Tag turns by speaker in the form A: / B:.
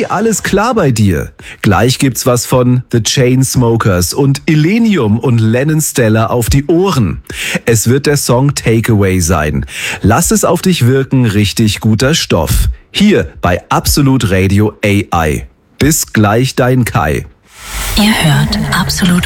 A: Hey, alles klar bei dir? Gleich gibt's was von The Chainsmokers und Illenium und Lennon Stella auf die Ohren. Es wird der Song Takeaway sein. Lass es auf dich wirken, richtig guter Stoff. Hier bei Absolut Radio AI. Bis gleich, dein Kai.
B: Ihr hört Absolut